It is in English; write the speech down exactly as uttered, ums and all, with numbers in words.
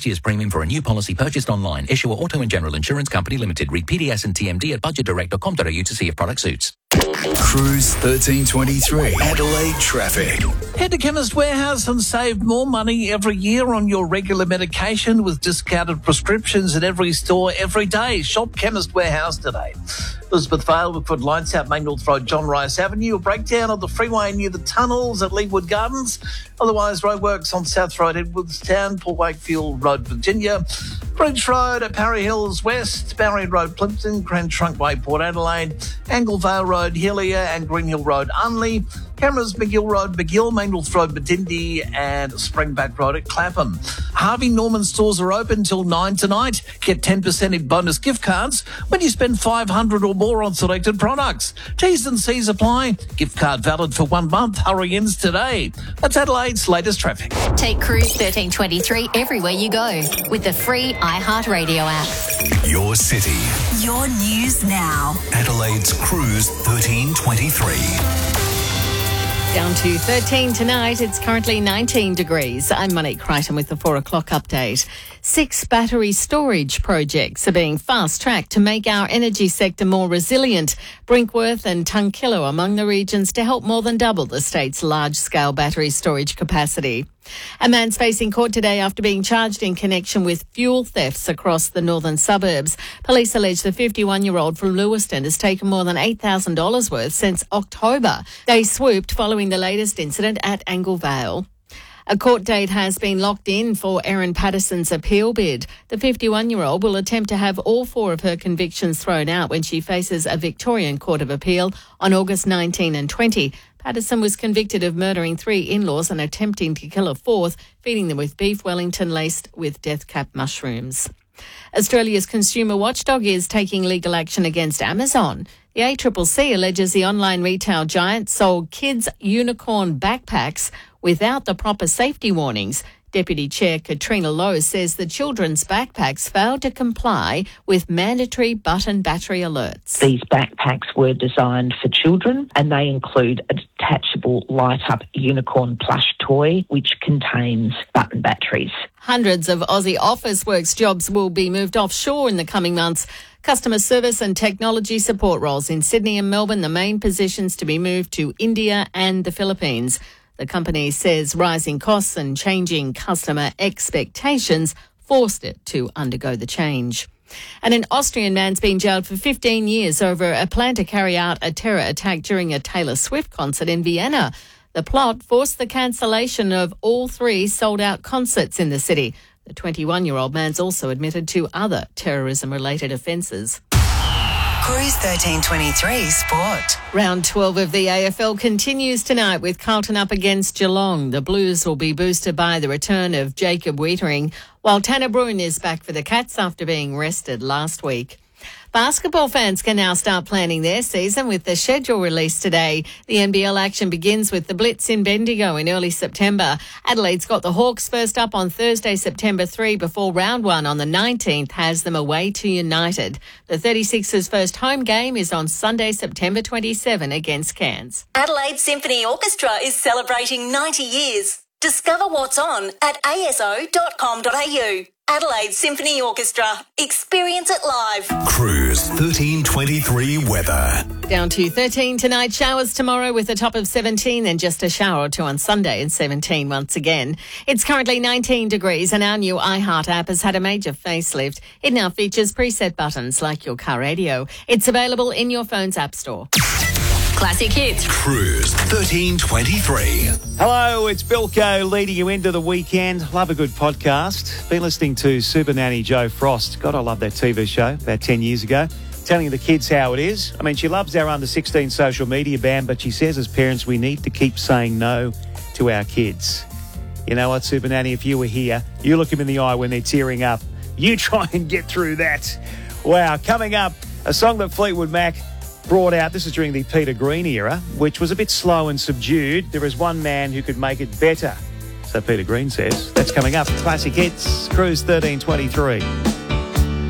first year's premium for a new policy purchased online. Issuer Auto and General Insurance Company Limited. Read P D S and T M D at budget direct dot com dot a u to see if product suits. Cruise thirteen twenty-three, Adelaide traffic. Head to Chemist Warehouse and save more money every year on your regular medication with discounted prescriptions at every store every day. Shop Chemist Warehouse today. Elizabeth Vale, Woodford Lights Out, Main North Road, John Rice Avenue. A breakdown of the freeway near the tunnels at Leawood Gardens. Otherwise, roadworks on South Road, Edwardstown, Port Wakefield Road, Virginia. Bridge Road at Parry Hills West, Barry Road, Plimpton, Grand Trunk Way, Port Adelaide, Anglevale Road, Hillier and Green Hill Road, Unley. Cameras, McGill Road, McGill, Main North Road, Badindi and Springback Road at Clapham. Harvey Norman stores are open till nine tonight. Get ten percent in bonus gift cards when you spend five hundred dollars or more on selected products. T's and C's apply. Gift card valid for one month. Hurry ins today. That's Adelaide's latest traffic. Take Cruise thirteen twenty-three everywhere you go with the free iHeartRadio app. Your city. Your news now. Adelaide's Cruise thirteen twenty-three. Down to thirteen tonight. It's currently nineteen degrees. I'm Monique Crichton with the four o'clock update. Six battery storage projects are being fast-tracked to make our energy sector more resilient. Brinkworth and Tunkillo among the regions to help more than double the state's large-scale battery storage capacity. A man's facing court today after being charged in connection with fuel thefts across the northern suburbs. Police allege the fifty-one-year-old from Lewiston has taken more than eight thousand dollars worth since October. They swooped following the latest incident at Anglevale. A court date has been locked in for Erin Patterson's appeal bid. The fifty-one-year-old will attempt to have all four of her convictions thrown out when she faces a Victorian Court of Appeal on August nineteenth and twentieth. Patterson was convicted of murdering three in-laws and attempting to kill a fourth, feeding them with beef Wellington laced with death cap mushrooms. Australia's consumer watchdog is taking legal action against Amazon. The A C C C alleges the online retail giant sold kids' unicorn backpacks without the proper safety warnings. Deputy Chair Katrina Lowe says the children's backpacks failed to comply with mandatory button battery alerts. These backpacks were designed for children and they include a detachable light-up unicorn plush toy which contains button batteries. Hundreds of Aussie Officeworks jobs will be moved offshore in the coming months. Customer service and technology support roles in Sydney and Melbourne, the main positions to be moved to India and the Philippines. The company says rising costs and changing customer expectations forced it to undergo the change. And an Austrian man's been jailed for fifteen years over a plan to carry out a terror attack during a Taylor Swift concert in Vienna. The plot forced the cancellation of all three sold-out concerts in the city. The twenty-one-year-old man's also admitted to other terrorism-related offences. Cruise thirteen twenty-three Sport. Round twelve of the A F L continues tonight with Carlton up against Geelong. The Blues will be boosted by the return of Jacob Wiedering, while Tanner Bruhn is back for the Cats after being rested last week. Basketball fans can now start planning their season with the schedule released today. The N B L action begins with the Blitz in Bendigo in early September. Adelaide's got the Hawks first up on Thursday, September third, before round one on the nineteenth has them away to United. The thirty-sixers' first home game is on Sunday, September twenty-seventh against Cairns. Adelaide Symphony Orchestra is celebrating ninety years. Discover what's on at a s o dot com dot a u. Adelaide Symphony Orchestra. Experience it live. Cruise thirteen twenty-three weather. Down to thirteen tonight, showers tomorrow with a top of seventeen, then just a shower or two on Sunday and seventeen once again. It's currently nineteen degrees and our new iHeart app has had a major facelift. It now features preset buttons like your car radio. It's available in your phone's app store. Classic hits. Cruise thirteen twenty-three. Hello, it's Bilko leading you into the weekend. Love a good podcast. Been listening to Super Nanny Joe Frost. God, I love that T V show about ten years ago. Telling the kids how it is. I mean, she loves our under sixteen social media ban, but she says as parents we need to keep saying no to our kids. You know what, Super Nanny, if you were here, you look them in the eye when they're tearing up. You try and get through that. Wow, coming up, a song that Fleetwood Mac brought out, this is during the Peter Green era, which was a bit slow and subdued. There is one man who could make it better, so Peter Green says. That's coming up. Classic Hits, Cruise thirteen twenty-three.